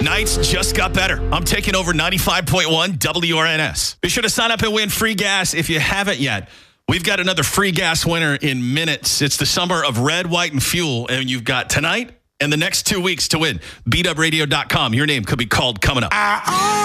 Nights just got better. I'm taking over 95.1 WRNS. Be sure to sign up and win free gas if you haven't yet. We've got another free gas winner in minutes. It's the summer of Red, White, and Fuel, and you've got tonight and the next 2 weeks to win. BeatUpRadio.com. Your name could be called coming up.